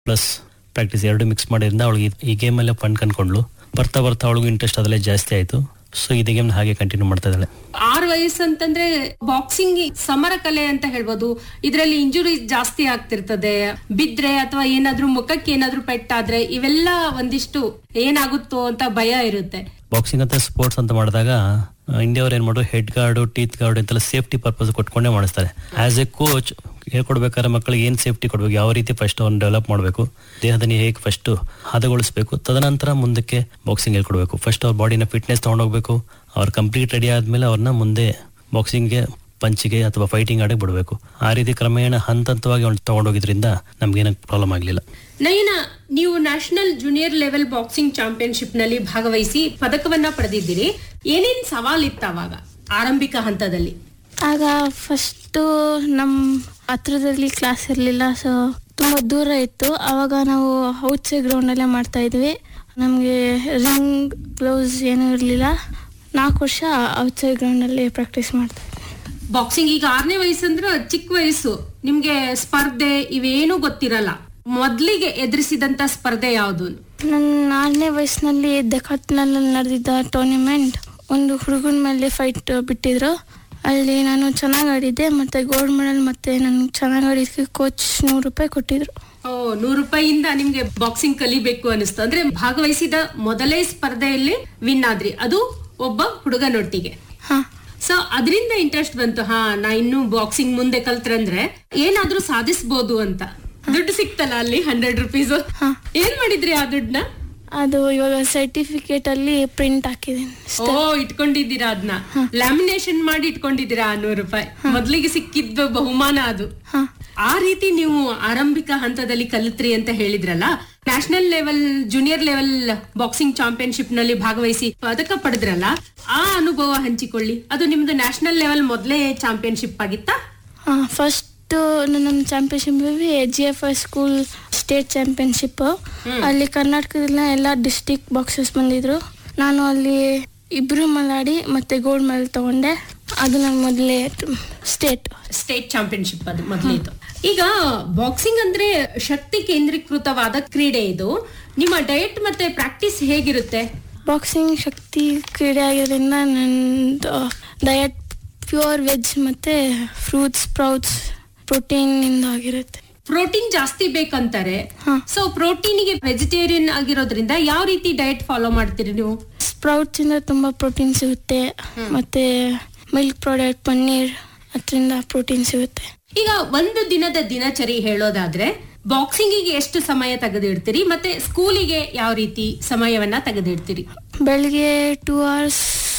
Plus practice ಎರಡು mix ಮಾಡಿದ್ರಿಂದ ಅವಳಿಗೆ ಈ ಗೇಮಲ್ಲೇ ಫಂಡ್ ಕಂಡ್ಕೊಂಡ್ಳು. ಬರ್ತಾ ಬರ್ತಾ ಅವಳಿಗೂ ಇಂಟ್ರೆಸ್ಟ್ ಅದರಲ್ಲೇ ಜಾಸ್ತಿ ಆಯಿತು. ಸೊ ಇದೇ ಗೇಮ್ ಹಾಗೆ ಕಂಟಿನ್ಯೂ ಮಾಡ್ತಾ ಇದ್ದಾಳೆ. 6 ವಯಸ್ಸು ಅಂತಂದ್ರೆ ಬಾಕ್ಸಿಂಗ್ ಸಮರ ಕಲೆ ಅಂತ ಹೇಳ್ಬೋದು. ಇದರಲ್ಲಿ ಇಂಜುರಿ ಜಾಸ್ತಿ ಆಗ್ತಿರ್ತದೆ. ಬಿದ್ರೆ ಅಥವಾ ಏನಾದ್ರೂ ಮುಖಕ್ಕೆ ಏನಾದ್ರೂ ಪೆಟ್ಟಾದ್ರೆ ಇವೆಲ್ಲ ಒಂದಿಷ್ಟು ಏನಾಗುತ್ತೋ ಅಂತ ಭಯ ಇರುತ್ತೆ. ಬಾಕ್ಸಿಂಗ್ ಅಂತ ಸ್ಪೋರ್ಟ್ಸ್ ಅಂತ ಮಾಡಿದಾಗ ಇಂಡಿಯಾವ್ರು ಏನ್ ಮಾಡೋದು, ಹೆಡ್ ಗಾರ್ಡು, ಟೀತ್ ಗಾರ್ಡ್ ಅಂತೆಲ್ಲ ಸೇಫ್ಟಿ ಪರ್ಪಸ್ ಕೊಟ್ಕೊಂಡೇ ಮಾಡಿಸ್ತಾರೆ. ಆಸ್ ಎ ಕೋಚ್ ಹೇಳ್ಕೊಡ್ಬೇಕಾದ್ರೆ ಮಕ್ಕಳಿಗೆ ಏನ್ ಸೇಫ್ಟಿ ಕೊಡ್ಬೇಕು, ಯಾವ ರೀತಿ ಫಸ್ಟ್ ಅವ್ನು ಡೆವಲಪ್ ಮಾಡಬೇಕು, ದೇಹದಲ್ಲಿ ಹೇಗೆ ಫಸ್ಟ್ ಹದಗೊಳಿಸಬೇಕು, ತದನಂತರ ಮುಂದಕ್ಕೆ ಬಾಕ್ಸಿಂಗ್ ಹೇಳ್ಕೊಡ್ಬೇಕು. ಫಸ್ಟ್ ಅವ್ರ ಬಾಡಿನ ಫಿಟ್ನೆಸ್ ತಗೊಂಡೋಗ್ಬೇಕು. ಅವ್ರು ಕಂಪ್ಲೀಟ್ ರೆಡಿ ಆದ್ಮೇಲೆ ಅವ್ರನ್ನ ಮುಂದೆ ಬಾಕ್ಸಿಂಗ್ಗೆ, ಪಂಚಿಗೆ ಅಥವಾ ಫೈಟಿಂಗ್ ಆಡಕ್ಕೆ ಬಿಡಬೇಕು. ಆ ರೀತಿ ಕ್ರಮೇಣ ಹಂತವಾಗಿ ಅವ್ನು ತಗೊಂಡೋಗಿದ್ರಿಂದ ನಮ್ಗೇನ ಪ್ರಾಬ್ಲಮ್ ಆಗ್ಲಿಲ್ಲ. ನಯನ, ನೀವು national junior level boxing championship ನಲ್ಲಿ ಭಾಗವಹಿಸಿ ಪದಕವನ್ನ ಪಡೆದಿದ್ದೀರಿ. ಏನೇನ್ ಸವಾಲಿತ್ತು ಅವಾಗ ಆರಂಭಿಕ ಹಂತದಲ್ಲಿ? ಆಗ ಫಸ್ಟು ನಮ್ಮ ಹತ್ರದಲ್ಲಿ ಕ್ಲಾಸ್ ಇರಲಿಲ್ಲ, ಸೊ ತುಂಬ ದೂರ ಇತ್ತು. ಆವಾಗ ನಾವು ಔಟ್ಸೈಡ್ ಗ್ರೌಂಡಲ್ಲೇ ಮಾಡ್ತಾ ಇದ್ವಿ. ನಮಗೆ ರಿಂಗ್, ಗ್ಲೌಸ್ ಏನೂ ಇರಲಿಲ್ಲ. 4 ವರ್ಷ ಔಟ್ಸೈಡ್ ಗ್ರೌಂಡಲ್ಲಿ ಪ್ರಾಕ್ಟೀಸ್ ಮಾಡ್ತಾ ಇದ್ವಿ. ಬಾಕ್ಸಿಂಗ್ ಈಗ 6ನೇ ವಯಸ್ಸು ಅಂದ್ರೆ ಚಿಕ್ಕ ವಯಸ್ಸು. ನಿಮ್ಗೆ ಸ್ಪರ್ಧೆ ಇವೇನು ಗೊತ್ತಿರಲ್ಲ. ಮೊದ್ಲಿಗೆ ಎದುರಿಸಿದಂತ ಸ್ಪರ್ಧೆ ಯಾವುದು? ನನ್ನ 4ನೇ ವಯಸ್ಸಿನಲ್ಲಿ ಡೆಕಾಟ್ನಲ್ಲಿ ನಡೆದಿದ್ದ ಟೂರ್ನಿಮೆಂಟ್, ಒಂದು ಹುಡುಗನ ಮೇಲೆ ಫೈಟ್ ಬಿಟ್ಟಿದ್ರು. ಅಲ್ಲಿ ನಾನು ಚೆನ್ನಾಗಿ ಆಡಿದ್ದೆ, ಮತ್ತೆ ಗೋಲ್ಡ್ ಮೆಡಲ್, ಮತ್ತೆ ನಾನು ಚೆನ್ನಾಗಿ ಆಡಿದ್ದಕ್ಕೆ ಕೋಚ್ 100 ರೂಪಾಯಿ ಕೊಟ್ಟಿದ್ರು. 100 ರೂಪಾಯಿಯಿಂದ ನಿಮ್ಗೆ ಬಾಕ್ಸಿಂಗ್ ಕಲಿಬೇಕು ಅನಿಸ್ತು. ಅಂದ್ರೆ ಭಾಗವಹಿಸಿದ ಮೊದಲೇ ಸ್ಪರ್ಧೆಯಲ್ಲಿ ವಿನ್ ಆದ್ರಿ, ಅದು ಒಬ್ಬ ಹುಡುಗನೊಟ್ಟಿಗೆ. ಸೊ ಅದರಿಂದ ಇಂಟ್ರೆಸ್ಟ್ ಬಂತು, ನಾ ಇನ್ನು ಬಾಕ್ಸಿಂಗ್ ಮುಂದೆ ಕಲ್ತ್ರಂದ್ರೆ ಏನಾದ್ರೂ ಸಾಧಿಸಬಹುದು ಅಂತ. ದುಡ್ಡು ಸಿಕ್ತಲ್ಲ ಅಲ್ಲಿ 100 ರೂಪೀಸ್. ಏನ್ ಮಾಡಿದ್ರಿ ಆ ದುಡ್ಡನ್ನ? ಅದು ಇವಾಗ ಸರ್ಟಿಫಿಕೇಟ್ ಅಲ್ಲಿ ಪ್ರಿಂಟ್ ಹಾಕಿದೀನಿ. ಇಟ್ಕೊಂಡಿದ್ದೀರಾ? ಅದನ್ನ ಲ್ಯಾಮಿನೇಷನ್ ಮಾಡಿ ಇಟ್ಕೊಂಡಿದ್ದೀರಾ? 100 ರೂಪಾಯಿ ಮೊದ್ಲಿಗೆ ಸಿಕ್ಕಿದ್ದು ಬಹುಮಾನ ಅದು. ಆ ರೀತಿ ನೀವು ಆರಂಭಿಕ ಹಂತದಲ್ಲಿ ಕಲಿತ್ರಿ ಅಂತ ಹೇಳಿದ್ರಲ್ಲ. National level, junior level boxing championship ನಲ್ಲಿ ಭಾಗವಹಿಸಿ ಪದಕ ಪಡೆದ್ರಲ್ಲ, ಆ ಅನುಭವ ಹಂಚಿಕೊಳ್ಳಿ. ಅದು ನಿಮ್ದು ನ್ಯಾಷನಲ್ ಲೆವೆಲ್ ಮೊದಲೇ ಚಾಂಪಿಯನ್ಶಿಪ್ ಆಗಿತ್ತಾ? ಫಸ್ಟ್ ನನ್ನ championship GFI school state championship. ಅಲ್ಲಿ ಕರ್ನಾಟಕದ ಎಲ್ಲ ಡಿಸ್ಟಿಕ್ ಬಾಕ್ಸರ್ಸ್ ಬಂದಿದ್ರು. ನಾನು ಅಲ್ಲಿ 2 ಮಲಾಡಿ ಮತ್ತೆ ಗೋಲ್ಡ್ ಮೆಡಲ್ ತಗೊಂಡೆ. ಅದು ನನ್ನ ಮೊದಲೇ ಸ್ಟೇಟ್ ಚಾಂಪಿಯನ್ಶಿಪ್ ಅದು ಮೊದಲೇದು. ಈಗ ಬಾಕ್ಸಿಂಗ್ ಅಂದ್ರೆ ಶಕ್ತಿ ಕೇಂದ್ರೀಕೃತವಾದ ಕ್ರೀಡೆ. ಇದು ನಿಮ್ಮ ಡಯಟ್ ಮತ್ತೆ ಪ್ರಾಕ್ಟೀಸ್ ಹೇಗಿರುತ್ತೆ? ಬಾಕ್ಸಿಂಗ್ ಶಕ್ತಿ ಕ್ರೀಡೆ ಆಗಿರೋದ್ರಿಂದ ನಂದು ಡಯಟ್ ಪ್ಯೂರ್ ವೆಜ್ ಮತ್ತೆ ಫ್ರೂಟ್ಸ್, ಸ್ಪ್ರೌಟ್ಸ್, ಪ್ರೋಟೀನ್ ಇಂದ ಆಗಿರುತ್ತೆ. ಪ್ರೋಟೀನ್ ಜಾಸ್ತಿ ಬೇಕಂತಾರೆ. ಸೊ ಪ್ರೋಟೀನ್ಗೆ ವೆಜಿಟೇರಿಯನ್ ಆಗಿರೋದ್ರಿಂದ ಯಾವ ರೀತಿ ಡಯಟ್ ಫಾಲೋ ಮಾಡ್ತೀರಿ ನೀವು? ಸ್ಪ್ರೌಟ್ಸ್ ಇಂದ ತುಂಬಾ ಪ್ರೋಟೀನ್ ಸಿಗುತ್ತೆ, ಮತ್ತೆ ಮಿಲ್ಕ್ ಪ್ರಾಡಕ್ಟ್, ಪನ್ನೀರ್, ಅದರಿಂದ ಪ್ರೋಟೀನ್ ಸಿಗುತ್ತೆ. ಈಗ ಒಂದು ದಿನದ ದಿನಚರಿ ಹೇಳೋದಾದ್ರೆ ಬಾಕ್ಸಿಂಗಿಗೆ ಎಷ್ಟು ಸಮಯ ತೆಗೆದಿಡ್ತೀರಿ, ಮತ್ತೆ ಸ್ಕೂಲಿಗೆ ಯಾವ ರೀತಿ ಸಮಯವನ್ನ ತೆಗೆದಿಡ್ತೀರಿ? ಬೆಳಿಗ್ಗೆ 2 hours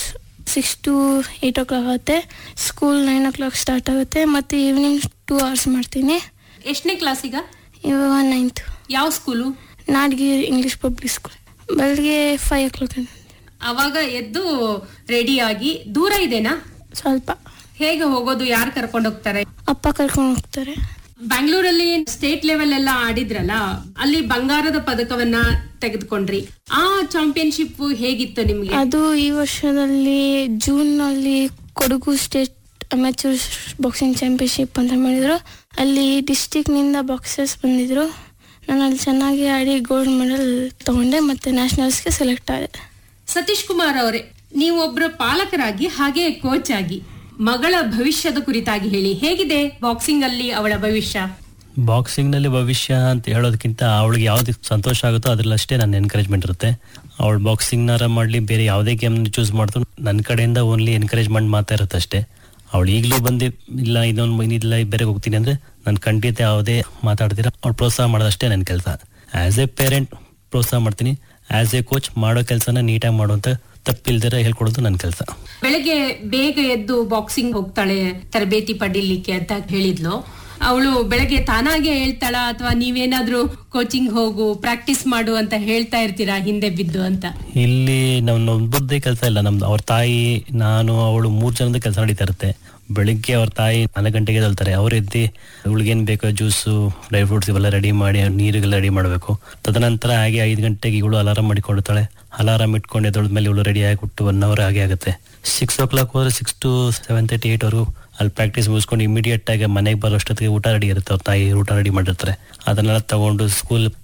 6 to 8 o'clock ಆಗುತ್ತೆ. ಸ್ಕೂಲ್ 9 o'clock ಸ್ಟಾರ್ಟ್ ಆಗುತ್ತೆ. ಮತ್ತೆ ಈವ್ನಿಂಗ್ 2 hours ಮಾಡ್ತೀನಿ. ಎಷ್ಟನೇ ಕ್ಲಾಸಿಗ? ಇವಾಗ 9th. ಯಾವ school? Nadagiri English public school. ಬೆಳಿಗ್ಗೆ 5 o'clock. ಅವಾಗ ಎದ್ದು ರೆಡಿ ಆಗಿ, ದೂರ ಇದೆನಾ? ಸ್ವಲ್ಪ. ಹೇಗೆ ಹೋಗೋದು? ಯಾರು ಕರ್ಕೊಂಡು ಹೋಗ್ತಾರೆ? ಅಪ್ಪ ಕರ್ಕೊಂಡು ಹೋಗ್ತಾರೆ. ಬ್ಯಾಂಗ್ಳೂರಲ್ಲಿ ಸ್ಟೇಟ್ ಲೆವೆಲ್ ಎಲ್ಲ ಆಡಿದ್ರಲ್ಲ, ಅಲ್ಲಿ ಬಂಗಾರದ ಪದಕವನ್ನ ತೆಗೆದುಕೊಂಡ್ರಿ. ಆ ಚಾಂಪಿಯನ್ಶಿಪ್ ಹೇಗಿತ್ತು ನಿಮ್ಗೆ? ಅದು ಈ ವರ್ಷದಲ್ಲಿ ಜೂನ್ ನಲ್ಲಿ Kodagu state amateur boxing championship ಅಂತ ಮಾಡಿದ್ರು. ಅಲ್ಲಿ ಡಿಸ್ಟಿಕ್ ನಿಂದ ಬಾಕ್ಸರ್ಸ್ ಬಂದಿದ್ರು. ನಾನು ಅಲ್ಲಿ ಚೆನ್ನಾಗಿ ಆಡಿ ಗೋಲ್ಡ್ ಮೆಡಲ್ ತಗೊಂಡೆ, ಮತ್ತೆ ನ್ಯಾಷನಲ್ಸ್ಗೆ ಸೆಲೆಕ್ಟ್ ಆದೆ. ಸತೀಶ್ ಕುಮಾರ್ ಅವರೇ, ನೀವೊಬ್ಬರ ಪಾಲಕರಾಗಿ ಹಾಗೆ ಕೋಚ್ ಆಗಿ ಮಗಳ ಭವಿಷ್ಯದ ಕುರಿತಾಗಿ ಹೇಳಿ. ಹೇಗಿದೆ ಬಾಕ್ಸಿಂಗ್ ಅಲ್ಲಿ ಅವಳ ಭವಿಷ್ಯ? ಬಾಕ್ಸಿಂಗ್ ನಲ್ಲಿ ಭವಿಷ್ಯ ಅಂತ ಹೇಳೋದಕ್ಕಿಂತ ಅವಳಿಗೆ ಯಾವ್ದು ಸಂತೋಷ ಆಗುತ್ತೋ ಅದ್ರಲ್ಲಷ್ಟೇ ನನ್ನ ಎನ್ಕರೇಜ್ಮೆಂಟ್ ಇರುತ್ತೆ. ಅವಳು ಬಾಕ್ಸಿಂಗ್ನಾರ ಮಾಡಲಿ, ಬೇರೆ ಯಾವುದೇ ಗೇಮ್ ಚೂಸ್ ಮಾಡಿದ್ರು ನನ್ನ ಕಡೆಯಿಂದ ಓನ್ಲಿ ಎನ್ಕರೇಜ್ಮೆಂಟ್ ಮಾತಾ ಇರುತ್ತೆ ಅಷ್ಟೇ. ಅವಳು ಈಗಲೂ ಬಂದು ಇಲ್ಲ ಇದೊಂದು ಬೇರೆ ಹೋಗ್ತೀನಿ ಅಂದ್ರೆ ನಾನು ಖಂಡಿತ ಯಾವುದೇ ಮಾತಾಡ್ತೀರ ಅವ್ಳು ಪ್ರೋತ್ಸಾಹ ಮಾಡೋದಷ್ಟೇ ನನ್ನ ಕೆಲಸ. ಆಸ್ ಎ ಪೇರೆಂಟ್ ಪ್ರೋತ್ಸಾಹ ಮಾಡ್ತೀನಿ, ಆಸ್ ಎ ಕೋಚ್ ಮಾಡೋ ಕೆಲಸನ ನೀಟಾಗಿ ಮಾಡುವಂತ ತಪ್ಪಿಲ್ದಿರ ಹೇಳ್ಕೊಡೋದು ನನ್ನ ಕೆಲಸ. ಬೆಳಗ್ಗೆ ಬೇಗ ಎದ್ದು ಬಾಕ್ಸಿಂಗ್ ಹೋಗ್ತಾಳೆ ತರಬೇತಿ ಪಡೀಲಿಕ್ಕೆ ಅಂತ ಹೇಳಿದ್ಲು. ಅವಳು ಬೆಳಗ್ಗೆ ತಾನಾಗೆ ಹೇಳ್ತಾಳ ಅಥವಾ ನೀವೇನಾದ್ರೂ ಕೋಚಿಂಗ್ ಹೋಗು, ಪ್ರಾಕ್ಟೀಸ್ ಮಾಡು ಅಂತ ಹೇಳ್ತಾ ಇರ್ತೀರಾ ಹಿಂದೆ ಬಿದ್ದು ಅಂತ? ಇಲ್ಲಿ ನಮ್ದೊಬ್ಬರದೇ ಕೆಲಸ ಇಲ್ಲ, ನಮ್ದು ಅವ್ರ ತಾಯಿ, ನಾನು, ಅವಳು 3 ಜನದ ಕೆಲಸ ನಡೀತಾ ಇರುತ್ತೆ. ಬೆಳಿಗ್ಗೆ ಅವ್ರ ತಾಯಿ 4 ಗಂಟೆಗೆ ಎದ್ದೇಳ್ತಾರೆ. ಅವ್ರು ಎದ್ದು ಇವಳಿಗೇನು ಬೇಕೋ ಜ್ಯೂಸು, ಡ್ರೈ ಫ್ರೂಟ್ಸ್ ಇವೆಲ್ಲ ರೆಡಿ ಮಾಡಿ ನೀರಿಗೆಲ್ಲ ರೆಡಿ ಮಾಡಬೇಕು. ತದನಂತರ ಹಾಗೆ 5 ಗಂಟೆಗೆ ಇವಳು ಅಲಾರಾಮ್ ಮಾಡಿಕೊಡ್ತಾಳೆ. ಅಲಾರಾಮ್ ಇಟ್ಕೊಂಡು ಎದ್ದೊಳ್ದ್ಮೇಲೆ ಇವಳು ರೆಡಿ ಆಗಿಬಿಟ್ಟು 1 hour ಹಾಗೆ ಆಗುತ್ತೆ. 6 o'clock ಹೋದ್ರೆ 6 to 7:30 8 ವರೆಗೂ ಅಲ್ಲಿ ಪ್ರಾಕ್ಟೀಸ್ ಮುಗಿಸ್ಕೊಂಡು ಇಮಿಡಿಯೇಟ್ ಆಗಿ ಮನೆಗೆ ಬರೋಷ್ಟೊತ್ತಿಗೆ ಊಟ ರೆಡಿ ಇರುತ್ತೆ, ಅವ್ರ ತಾಯಿ ಊಟ ರೆಡಿ ಮಾಡಿರ್ತಾರೆ. ಅದನ್ನೆಲ್ಲ ತಗೊಂಡು ಸ್ಕೂಲ್